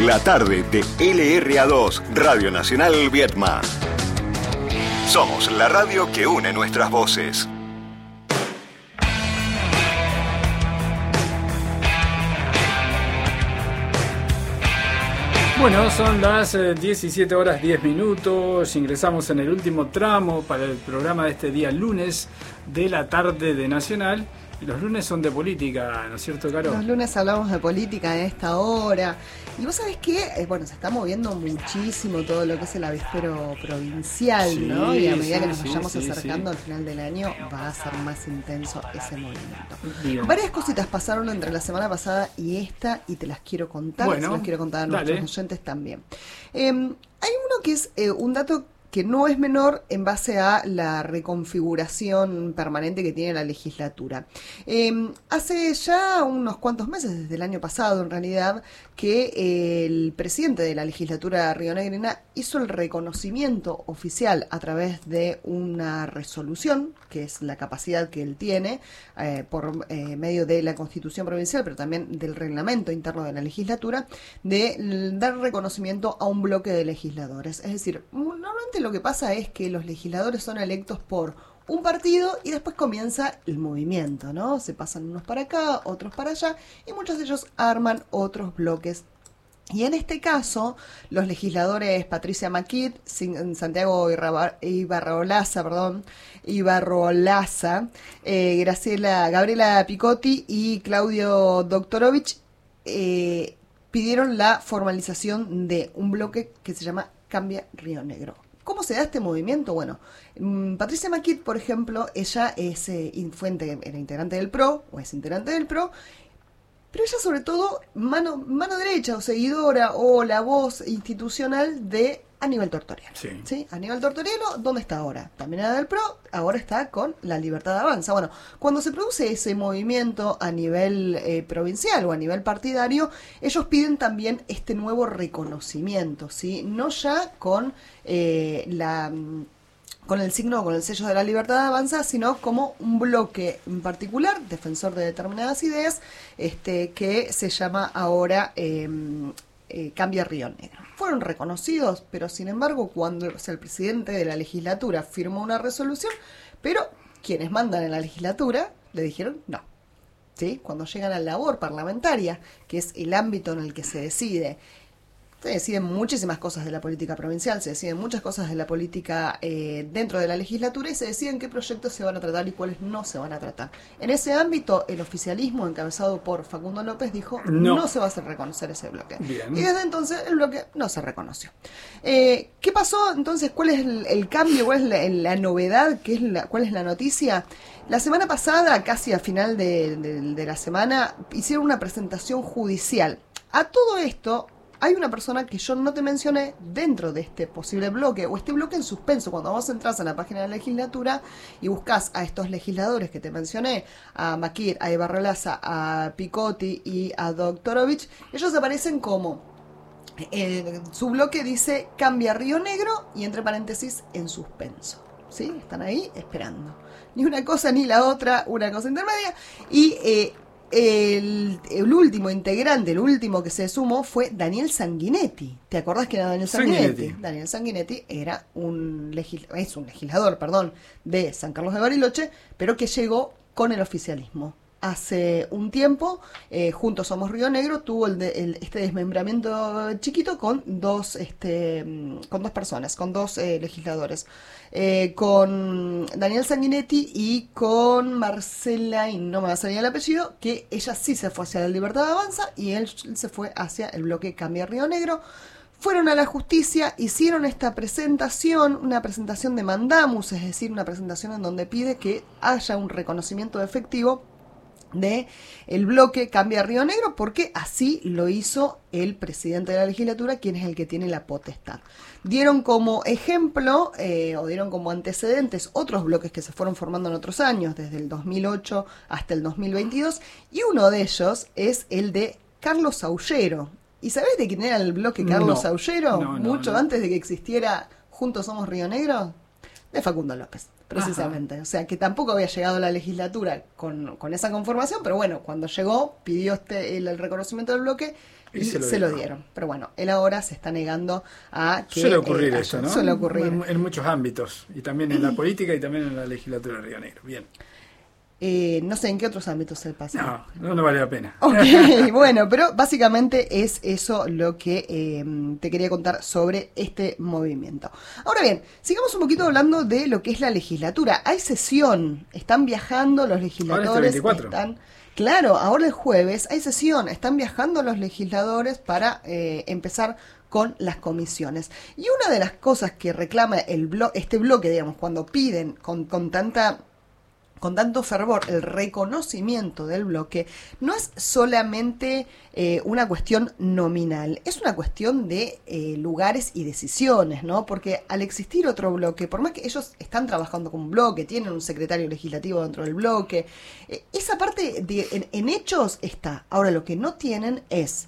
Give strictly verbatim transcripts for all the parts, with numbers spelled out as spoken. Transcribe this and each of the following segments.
La tarde de L R A dos, Radio Nacional Viedma. Somos la radio que une nuestras voces. Bueno, son las eh, diecisiete horas diez minutos, ingresamos en el último tramo para el programa de este día lunes de la tarde de Nacional. Y los lunes son de política, ¿no es cierto, Caro? Los lunes hablamos de política en esta hora. Y vos sabés que, eh, bueno, se está moviendo muchísimo todo lo que es el avispero provincial, sí, ¿no? Y a medida sí, que nos sí, vayamos sí, acercando sí. al final del año, va a ser más intenso ese movimiento. Bien. Varias cositas pasaron entre la semana pasada y esta, y te las quiero contar, bueno, se las quiero contar a nuestros dale. oyentes también. Eh, hay uno que es eh, un dato que no es menor en base a la reconfiguración permanente que tiene la legislatura. Eh, hace ya unos cuantos meses, desde el año pasado en realidad, que el presidente de la legislatura rionegrina hizo el reconocimiento oficial a través de una resolución, que es la capacidad que él tiene eh, por eh, medio de la Constitución provincial, pero también del reglamento interno de la legislatura, de dar reconocimiento a un bloque de legisladores. Es decir, normalmente lo que pasa es que los legisladores son electos por un partido y después comienza el movimiento, ¿no? Se pasan unos para acá, otros para allá, y muchos de ellos arman otros bloques. Y en este caso, los legisladores Patricia Maquit, Santiago Ibarrolaza, perdón, Ibarrolaza, eh, Graciela, Gabriela Picotti y Claudio Doktorovich eh, pidieron la formalización de un bloque que se llama Cambia Río Negro. ¿Cómo se da este movimiento? Bueno, Patricia Maquit, por ejemplo, ella es eh, fuente, era integrante del P R O, o es integrante del P R O, pero ella sobre todo mano, mano derecha o seguidora o la voz institucional de Aníbal Tortoriano. Sí. ¿Sí? Aníbal Tortoriano, ¿dónde está ahora? También era del P R O, ahora está con La Libertad Avanza. Bueno, cuando se produce ese movimiento a nivel eh, provincial o a nivel partidario, ellos piden también este nuevo reconocimiento, ¿sí? No ya con eh, la... con el signo, con el sello de La Libertad Avanza, sino como un bloque en particular, defensor de determinadas ideas, este que se llama ahora eh, eh, Cambia Río Negro. Fueron reconocidos, pero sin embargo, cuando o sea, el presidente de la legislatura firmó una resolución, pero quienes mandan en la legislatura le dijeron no. ¿Sí? Cuando llegan a la labor parlamentaria, que es el ámbito en el que se decide, se deciden muchísimas cosas de la política provincial, se deciden muchas cosas de la política eh, dentro de la legislatura y se deciden qué proyectos se van a tratar y cuáles no se van a tratar. En ese ámbito, el oficialismo encabezado por Facundo López dijo no, no se va a hacer reconocer ese bloque. Bien. Y desde entonces el bloque no se reconoció. Eh, ¿Qué pasó entonces? ¿Cuál es el, el cambio? ¿Cuál es la, la novedad? ¿Qué es la, ¿Cuál es la noticia? La semana pasada, casi a final de, de, de la semana, hicieron una presentación judicial. A todo esto... hay una persona que yo no te mencioné dentro de este posible bloque, o este bloque en suspenso. Cuando vos entras a la página de la legislatura y buscas a estos legisladores que te mencioné, a Maquir, a Ibarrolaza, a Picotti y a Doktorovich, ellos aparecen como, eh, su bloque dice Cambia Río Negro y entre paréntesis en suspenso. ¿Sí? Están ahí esperando. Ni una cosa ni la otra, una cosa intermedia. Y... Eh, El, el último integrante, el último que se sumó fue Daniel Sanguinetti. ¿Te acordás que era Daniel Sanguinetti? Sanguinetti. Daniel Sanguinetti era un legis- es un legislador, perdón, de San Carlos de Bariloche, pero que llegó con el oficialismo. Hace un tiempo, eh, Juntos Somos Río Negro tuvo el de, el, este desmembramiento chiquito con dos, este, con dos personas, con dos eh, legisladores, eh, con Daniel Sanguinetti y con Marcela, y no me va a salir el apellido, que ella sí se fue hacia La Libertad Avanza y él se fue hacia el bloque Cambia Río Negro. Fueron a la justicia, hicieron esta presentación, una presentación de mandamus, es decir, una presentación en donde pide que haya un reconocimiento efectivo de el bloque Cambia Río Negro, porque así lo hizo el presidente de la legislatura, quien es el que tiene la potestad. Dieron como ejemplo, eh, o dieron como antecedentes, otros bloques que se fueron formando en otros años, desde el dos mil ocho hasta el dos mil veintidós, y uno de ellos es el de Carlos Aullero. ¿Y sabés de quién era el bloque Carlos no, Aullero? No, no, Mucho no. antes de que existiera Juntos Somos Río Negro, de Facundo López. precisamente. Ajá. O sea, que tampoco había llegado a la legislatura con, con esa conformación, pero bueno, cuando llegó, pidió este el, el reconocimiento del bloque y, y se, lo, se lo dieron. Pero bueno, él ahora se está negando a que... Suele ocurrir eh, eso, ¿no? Suele ocurrir. En, en muchos ámbitos, y también en la política y también en la legislatura de Río Negro. Bien. Eh, no sé en qué otros ámbitos se pasa. No, no, no vale la pena. Ok, bueno, pero básicamente es eso lo que eh, te quería contar sobre este movimiento. Ahora bien, sigamos un poquito hablando de lo que es la legislatura. Hay sesión, están viajando los legisladores. Ahora este veinticuatro. Están, claro, ahora el jueves hay sesión, están viajando los legisladores para eh, empezar con las comisiones. Y una de las cosas que reclama el blo- este bloque, digamos, cuando piden con, con tanta... con tanto fervor el reconocimiento del bloque, no es solamente eh, una cuestión nominal, es una cuestión de eh, lugares y decisiones, ¿no? Porque al existir otro bloque, por más que ellos están trabajando con un bloque, tienen un secretario legislativo dentro del bloque, eh, esa parte de, en, en hechos está. Ahora, lo que no tienen es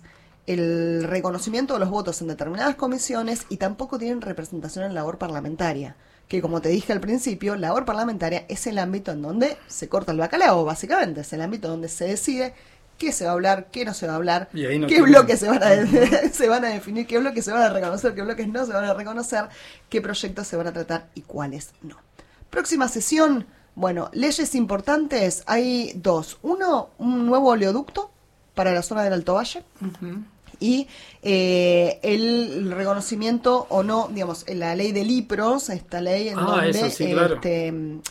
el reconocimiento de los votos en determinadas comisiones y tampoco tienen representación en labor parlamentaria. Que como te dije al principio, la labor parlamentaria es el ámbito en donde se corta el bacalao, básicamente. Es el ámbito donde se decide qué se va a hablar, qué no se va a hablar, y ahí no qué tiene... bloques se van, a de- se van a definir, qué bloques se van a reconocer, qué bloques no se van a reconocer, qué proyectos se van a tratar y cuáles no. Próxima sesión, bueno, leyes importantes, hay dos. Uno, un nuevo oleoducto para la zona del Alto Valle. Uh-huh. Y eh, el reconocimiento o no, digamos, la ley del I P R O S, esta ley en ah, donde eso sí, claro. este,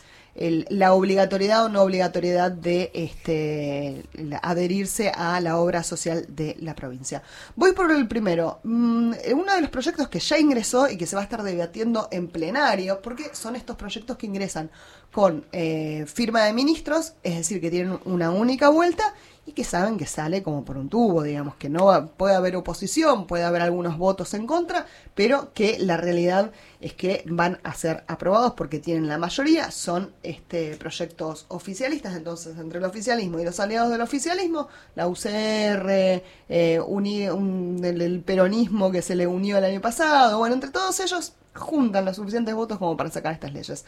el, la obligatoriedad o no obligatoriedad de este, la, adherirse a la obra social de la provincia. Voy por el primero. Mm, uno de los proyectos que ya ingresó y que se va a estar debatiendo en plenario, porque son estos proyectos que ingresan con eh, firma de ministros, es decir, que tienen una única vuelta y que saben que sale como por un tubo, digamos, que no va, puede haber oposición, puede haber algunos votos en contra, pero que la realidad es que van a ser aprobados porque tienen la mayoría, son este proyectos oficialistas. Entonces entre el oficialismo y los aliados del oficialismo, la U C R, eh, uni, un, el, el peronismo que se le unió el año pasado, bueno, entre todos ellos juntan los suficientes votos como para sacar estas leyes.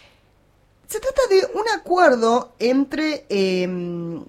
Se trata de un acuerdo entre... Eh,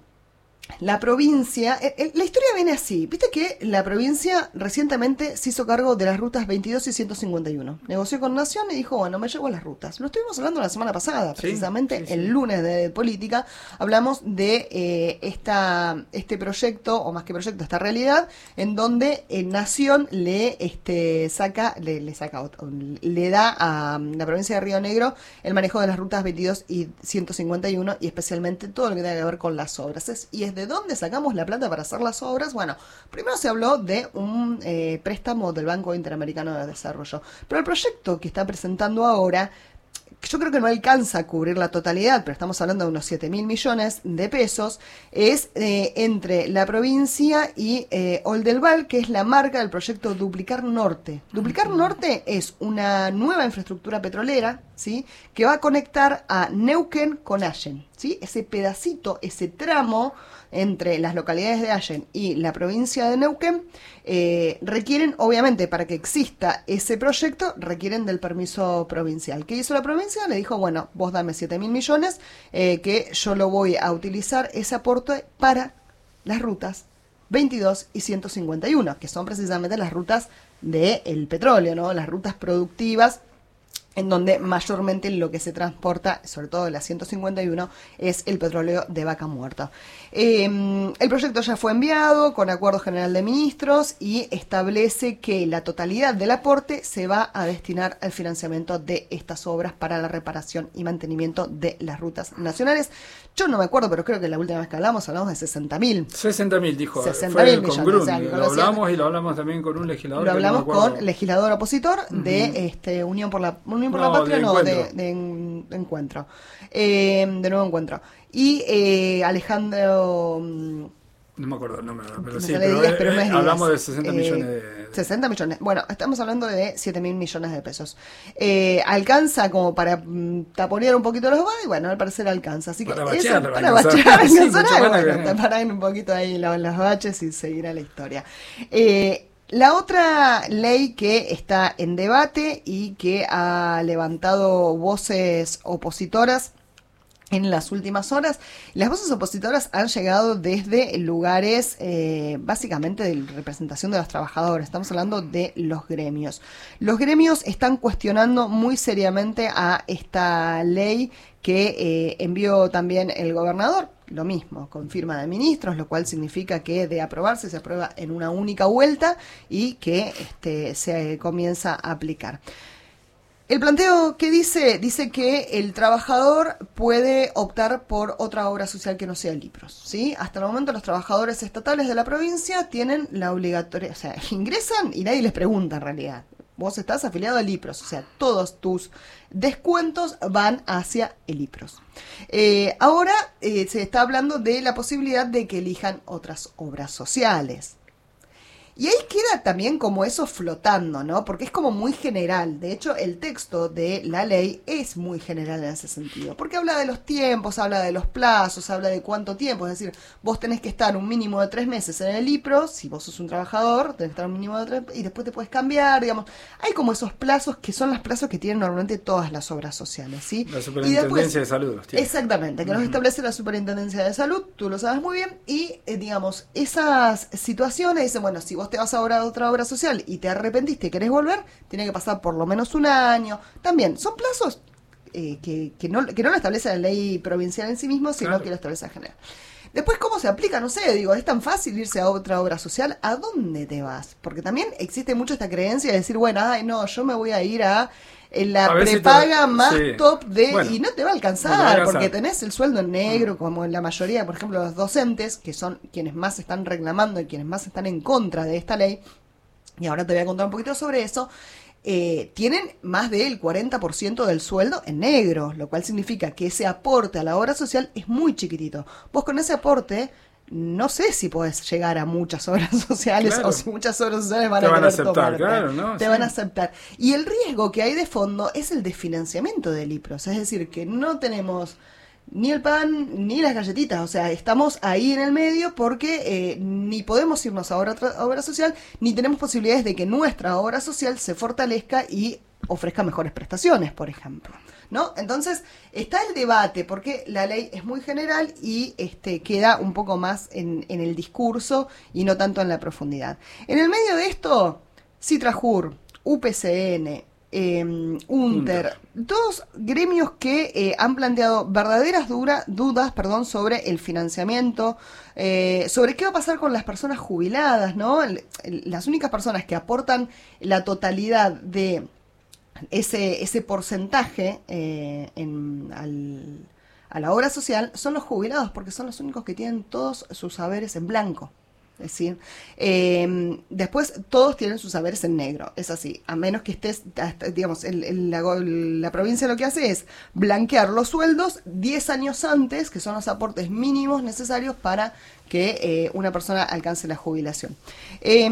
la provincia, eh, la historia viene así, viste que la provincia recientemente se hizo cargo de las rutas veintidós y ciento cincuenta y uno, negoció con Nación y dijo, bueno, me llevo las rutas. Lo estuvimos hablando la semana pasada, sí, precisamente sí, sí. El lunes de, de política, hablamos de eh, esta este proyecto, o más que proyecto, esta realidad, en donde eh, Nación le este saca, le, le saca, le da a la provincia de Río Negro el manejo de las rutas veintidós y ciento cincuenta y uno y especialmente todo lo que tenga que ver con las obras. Es, y es de dónde sacamos la plata para hacer las obras. Bueno, primero se habló de un eh, préstamo del Banco Interamericano de Desarrollo, pero el proyecto que está presentando ahora, yo creo que no alcanza a cubrir la totalidad, pero estamos hablando de unos siete mil millones de pesos, es eh, entre la provincia y eh, Oldelval, que es la marca del proyecto Duplicar Norte. Duplicar Norte es una nueva infraestructura petrolera, ¿sí?, que va a conectar a Neuquén con Allen, ¿sí? Ese pedacito, ese tramo entre las localidades de Allen y la provincia de Neuquén, eh, requieren, obviamente, para que exista ese proyecto, requieren del permiso provincial. ¿Qué hizo la provincia? Le dijo, bueno, vos dame siete mil millones, eh, que yo lo voy a utilizar, ese aporte, para las rutas veintidós y ciento cincuenta y uno, que son precisamente las rutas del petróleo, ¿no? Las rutas productivas, en donde mayormente lo que se transporta, sobre todo de la ciento cincuenta y uno, es el petróleo de Vaca Muerta. Eh, el proyecto ya fue enviado con acuerdo general de ministros y establece que la totalidad del aporte se va a destinar al financiamiento de estas obras para la reparación y mantenimiento de las rutas nacionales. Yo no me acuerdo, pero creo que la última vez que hablamos, hablamos de sesenta mil. sesenta mil, dijo. sesenta mil millones. Con Grun, O sea, lo hablamos y lo hablamos también con un legislador. Lo hablamos no con legislador opositor uh-huh. de este Unión por la Unión por no, la Patria, de no, de, de, de encuentro. Eh, de nuevo encuentro. Y eh, Alejandro... No me acuerdo el nombre, pero no sí, pero, pero, pero eh, no hablamos días. de sesenta eh, millones de... sesenta millones. Bueno, estamos hablando de siete mil millones de pesos. Eh, alcanza como para mm, taponear un poquito los bares y bueno, al parecer alcanza. Así que para eso, bachear, para bachear, sí, bueno, taparán un poquito ahí los, los baches y seguirá la historia. Eh, La otra ley que está en debate y que ha levantado voces opositoras en las últimas horas, las voces opositoras han llegado desde lugares eh, básicamente de representación de los trabajadores. Estamos hablando de los gremios. Los gremios están cuestionando muy seriamente a esta ley que eh, envió también el gobernador. Lo mismo, con firma de ministros, lo cual significa que de aprobarse se aprueba en una única vuelta y que este, se comienza a aplicar. El planteo que dice, dice que el trabajador puede optar por otra obra social que no sea el Lipros, ¿sí? Hasta el momento los trabajadores estatales de la provincia tienen la obligatoria, o sea, ingresan y nadie les pregunta en realidad. Vos estás afiliado al Lipros, o sea, todos tus descuentos van hacia el Lipros. Eh, ahora eh, se está hablando de la posibilidad de que elijan otras obras sociales. Y ahí queda también como eso flotando, ¿no? Porque es como muy general. De hecho, el texto de la ley es muy general en ese sentido. Porque habla de los tiempos, habla de los plazos, habla de cuánto tiempo. Es decir, vos tenés que estar un mínimo de tres meses en el Lipros. Si vos sos un trabajador, tenés que estar un mínimo de tres y después te puedes cambiar, digamos. Hay como esos plazos que son los plazos que tienen normalmente todas las obras sociales, ¿sí? La Superintendencia después, de Salud. Los tiene. Exactamente, que uh-huh. nos establece la Superintendencia de Salud. Tú lo sabes muy bien. Y, eh, digamos, esas situaciones dicen, bueno, si vos te vas a obra, otra obra social y te arrepentiste y querés volver, tiene que pasar por lo menos un año. También son plazos eh, que, que, no, que no lo establece la ley provincial en sí mismo, sino claro. que lo establece en general. Después, ¿cómo se aplica? No sé, digo, es tan fácil irse a otra obra social. ¿A dónde te vas? Porque también existe mucho esta creencia de decir, bueno, ay, no, yo me voy a ir a en la prepaga si te... más sí. top de... Bueno, y no te va a alcanzar, no alcanzar, porque tenés el sueldo en negro, como en la mayoría, por ejemplo, los docentes, que son quienes más están reclamando y quienes más están en contra de esta ley, y ahora te voy a contar un poquito sobre eso, eh, tienen más del cuarenta por ciento del sueldo en negro, lo cual significa que ese aporte a la obra social es muy chiquitito. Vos con ese aporte... no sé si podés llegar a muchas obras sociales claro. o si muchas obras sociales van te a van a querer aceptar, tomarte. Claro, ¿no? Te sí. van a aceptar. Y el riesgo que hay de fondo es el desfinanciamiento del Lipros. Es decir, que no tenemos ni el pan ni las galletitas. O sea, estamos ahí en el medio porque eh, ni podemos irnos a otra obra social, ni tenemos posibilidades de que nuestra obra social se fortalezca y ofrezca mejores prestaciones, por ejemplo. ¿No? Entonces, está el debate, porque la ley es muy general y este queda un poco más en, en el discurso y no tanto en la profundidad. En el medio de esto, Citrajur, U P C N, eh, UNTER, dos gremios que eh, han planteado verdaderas dura, dudas perdón, sobre el financiamiento, eh, sobre qué va a pasar con las personas jubiladas, ¿no? El, el, las únicas personas que aportan la totalidad de ese ese porcentaje eh, en, al, a la obra social son los jubilados, porque son los únicos que tienen todos sus saberes en blanco. Es decir, eh, después todos tienen sus saberes en negro, es así, a menos que estés, digamos, el, el, la, la provincia lo que hace es blanquear los sueldos diez años antes, que son los aportes mínimos necesarios para que eh, una persona alcance la jubilación. Eh,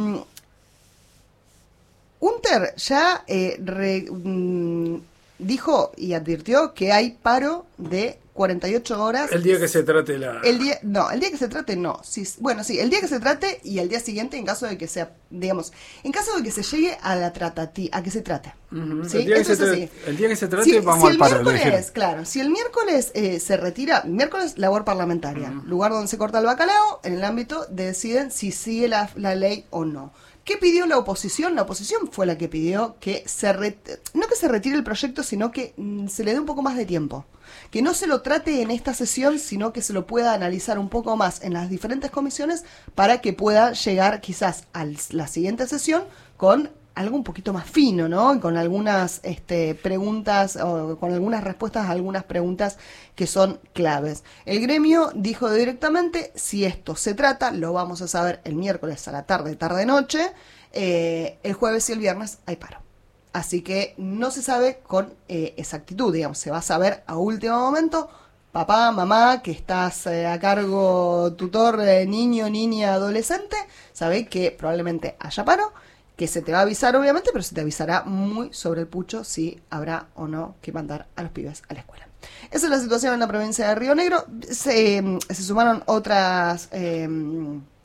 UNTER ya eh, re, mm, dijo y advirtió que hay paro de cuarenta y ocho horas. El día que se trate la... El día, no, el día que se trate no. Sí, bueno, sí, el día que se trate y el día siguiente en caso de que sea, digamos, en caso de que se llegue a la tratati, a que se trate. Uh-huh. ¿Sí? El, día Eso que se es así. el día que se trate si, vamos si al paro. El miércoles, claro, si el miércoles eh, se retira, miércoles labor parlamentaria, uh-huh. lugar donde se corta el bacalao, en el ámbito de deciden si sigue la, la ley o no. ¿Qué pidió la oposición? La oposición fue la que pidió que se retire, no que se retire el proyecto, sino que mm, se le dé un poco más de tiempo. Que no se lo trate en esta sesión, sino que se lo pueda analizar un poco más en las diferentes comisiones para que pueda llegar quizás a la siguiente sesión con algo un poquito más fino, ¿no? Y con algunas este, preguntas o con algunas respuestas a algunas preguntas que son claves. El gremio dijo directamente, si esto se trata, lo vamos a saber el miércoles a la tarde, tarde-noche, eh, el jueves y el viernes hay paro. Así que no se sabe con eh, exactitud, digamos, se va a saber a último momento. Papá, mamá, que estás eh, a cargo tutor, eh, niño, niña, adolescente, sabe que probablemente haya paro, que se te va a avisar obviamente, pero se te avisará muy sobre el pucho si habrá o no que mandar a los pibes a la escuela. Esa es la situación en la provincia de Río Negro. Se, se sumaron otras... Eh,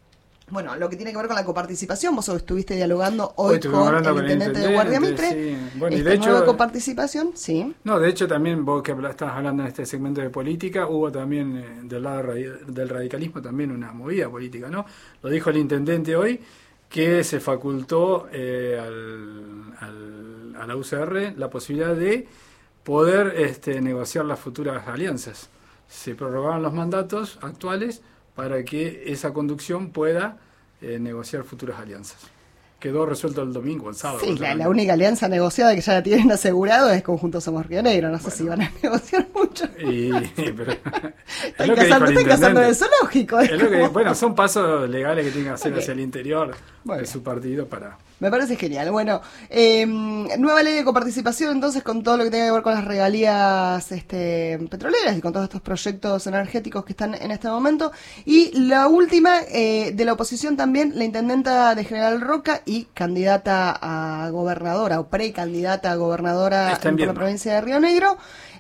Bueno, lo que tiene que ver con la coparticipación, vos estuviste dialogando hoy, hoy con el con intendente, el intendente de Guardia Mitre. Sí. Bueno, y Esta de hecho, nueva coparticipación, sí. No, de hecho también vos que estabas hablando en este segmento de política, hubo también eh, del lado radi- del radicalismo también una movida política, ¿no? Lo dijo el intendente hoy, que se facultó eh, al, al, a la U C R la posibilidad de poder este, negociar las futuras alianzas. Se prorrogaron los mandatos actuales para que esa conducción pueda eh, negociar futuras alianzas. Quedó resuelto el domingo, el sábado. Sí, la, la única alianza negociada que ya la tienen asegurado es Conjunto Somos Río Negro. No sé bueno, si van a negociar mucho. Y, pero, están casando, están casando en el zoológico. Es lo que, bueno, son pasos legales que tienen que hacer okay. hacia el interior bueno. de su partido para... Me parece genial. Bueno, eh, nueva ley de coparticipación entonces con todo lo que tenga que ver con las regalías este, petroleras y con todos estos proyectos energéticos que están en este momento. Y la última eh, de la oposición también, la intendenta de General Roca y candidata a gobernadora o precandidata a gobernadora por la provincia de Río Negro.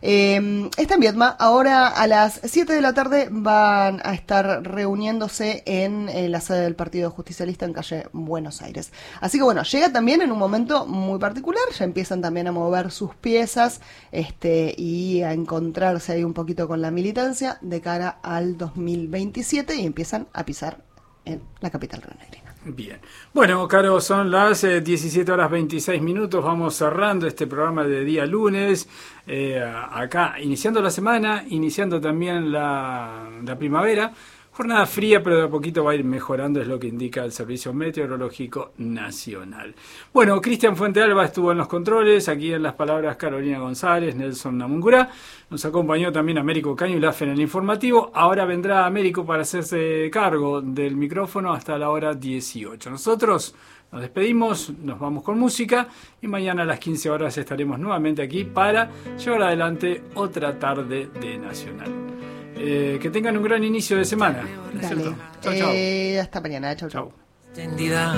Eh, está en Viedma. Ahora a las siete de la tarde van a estar reuniéndose en, en la sede del Partido Justicialista en calle Buenos Aires. Así que bueno, llega también en un momento muy particular, ya empiezan también a mover sus piezas este, y a encontrarse ahí un poquito con la militancia de cara al dos mil veintisiete y empiezan a pisar en la capital rionegrina. Bien. Bueno, Caro, son las eh, diecisiete horas veintiséis minutos. Vamos cerrando este programa de día lunes. Eh, acá, iniciando la semana, iniciando también la, la primavera. Jornada fría, pero de a poquito va a ir mejorando, es lo que indica el Servicio Meteorológico Nacional. Bueno, Cristian Fuentealba estuvo en los controles, aquí en las palabras Carolina González, Nelson Namungurá. Nos acompañó también Américo Cañulaf en el informativo. Ahora vendrá Américo para hacerse cargo del micrófono hasta la hora dieciocho. Nosotros nos despedimos, nos vamos con música y mañana a las quince horas estaremos nuevamente aquí para llevar adelante otra tarde de Nacional. Eh, que tengan un gran inicio de semana. Dale. Chau, chau. Eh, hasta mañana. Chau, chau. Chau.